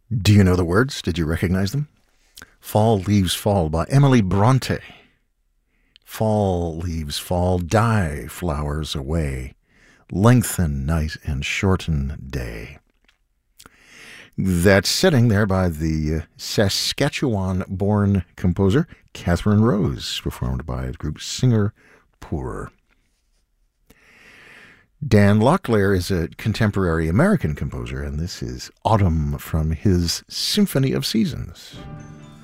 Do you know the words? Did you recognize them? Fall Leaves Fall by Emily Bronte. Fall leaves fall, die flowers away, lengthen night and shorten day. That's setting there by the Saskatchewan-born composer Catherine Rose, performed by the group Singer Pour. Dan Locklear is a contemporary American composer, and this is Autumn from his Symphony of Seasons.